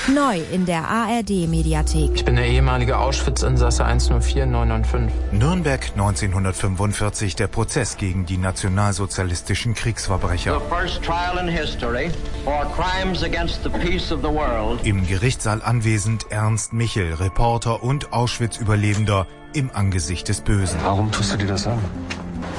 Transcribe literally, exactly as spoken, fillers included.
Neu in der A R D-Mediathek. Ich bin der ehemalige Auschwitz-Insasse eins null vier neun neun fünf. Nürnberg neunzehnhundertfünfundvierzig, der Prozess gegen die nationalsozialistischen Kriegsverbrecher. The first trial in history for crimes against the peace of the world. Im Gerichtssaal anwesend Ernst Michel, Reporter und Auschwitz-Überlebender im Angesicht des Bösen. Warum tust du dir das an?